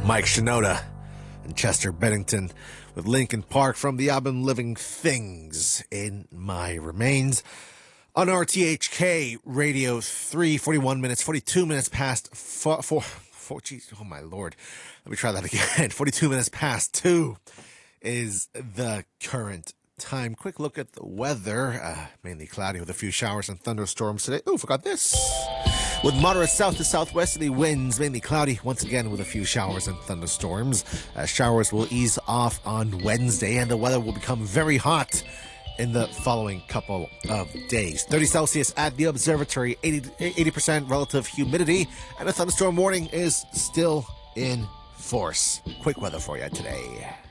Mike Shinoda and Chester Bennington with Linkin Park from the album Living Things in My Remains. On RTHK Radio 3, 41 minutes, 42 minutes past 4, geez, oh my lord. Let me try that again. 42 minutes past 2 is the current time. Quick look at the weather. Mainly cloudy with a few showers and thunderstorms today. Oh, forgot this. With moderate south to southwesterly winds, mainly cloudy, once again with a few showers and thunderstorms. Showers will ease off on Wednesday, and the weather will become very hot in the following couple of days. 30 Celsius at the observatory, 80% relative humidity, and a thunderstorm warning is still in force. Quick weather for you today.